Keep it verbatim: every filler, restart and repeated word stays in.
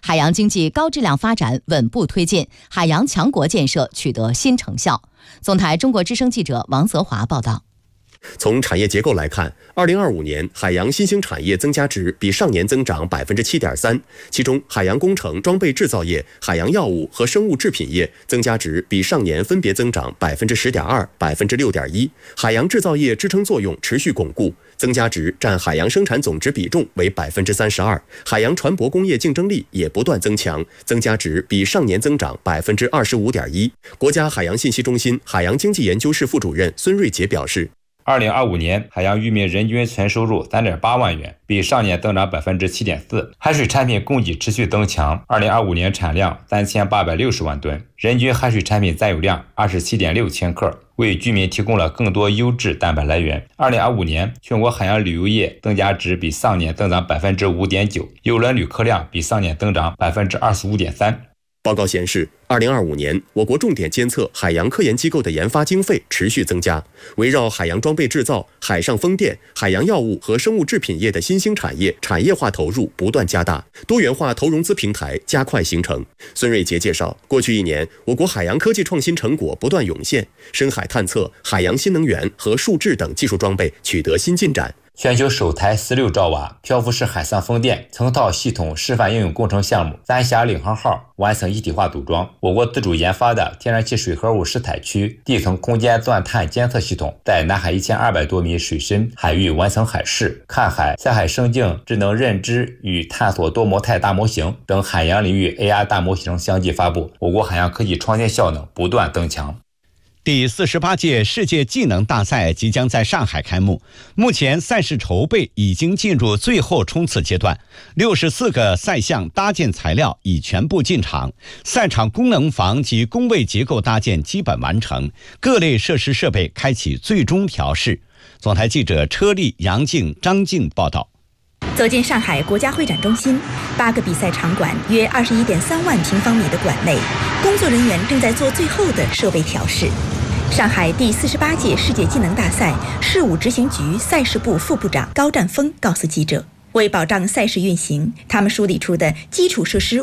海洋经济高质量发展稳步推进，海洋强国建设取得新成效。总台中国之声记者王泽华报道。 从产业结构来看，二零二五年海洋新兴产业增加值比上年增长百分之七点三，其中海洋工程、装备制造业、海洋药物和生物制品业增加值比上年分别增长百分之十点二、百分之六点一。海洋制造业支撑作用持续巩固，增加值占海洋生产总值比重为百分之三十二。海洋船舶工业竞争力也不断增强，增加值比上年增长百分之二十五点一。国家海洋信息中心海洋经济研究室副主任孙瑞杰表示。 二零二五年海洋渔民人均纯收入三点八万元，比上年增长百分之七点四。海水产品供给持续增强，二零二五年产量三千八百六十万吨，人均海水产品占有量二十七点六千克，为居民提供了更多优质蛋白来源。二零二五年全国海洋旅游业增加值比上年增长百分之五点九，邮轮旅客量比上年增长百分之二十五点三。 报告显示，二零二五年，我国重点监测海洋科研机构的研发经费持续增加，围绕海洋装备制造、海上风电、海洋药物和生物制品业的新兴产业产业化投入不断加大，多元化投融资平台加快形成。孙瑞杰介绍，过去一年，我国海洋科技创新成果不断涌现，深海探测、海洋新能源和数智等技术装备取得新进展。 全球首台十六兆瓦漂浮式海上风电成套系统示范应用工程项目三峡领航号完成一体化组装。我国自主研发的天然气水合物试采区地层空间钻探监测系统在南海一千二百多米水深海域完成海试、看海、下海生境智能认知与探索多模态大模型等海洋领域 A R 大模型相继发布，我国海洋科技创新效能不断增强。 第四十八届世界技能大赛即将在上海开幕，目前赛事筹备已经进入最后冲刺阶段，六十四个赛项搭建材料已全部进场，赛场功能房及工位结构搭建基本完成，各类设施设备开启最终调试。总台记者车丽、杨静、张静报道。 走进上海国家会展中心，八个比赛场馆约二十一点三万平方米的馆内，工作人员正在做最后的设备调试。上海第四十八届世界技能大赛事务执行局赛事部副部长高占峰告诉记者，为保障赛事运行，他们梳理出的基础设施